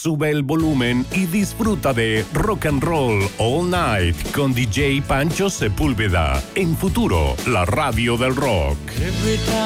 sube el volumen y disfruta de Rock and Roll All Night con DJ Pancho Sepúlveda. En Futuro, la radio del rock.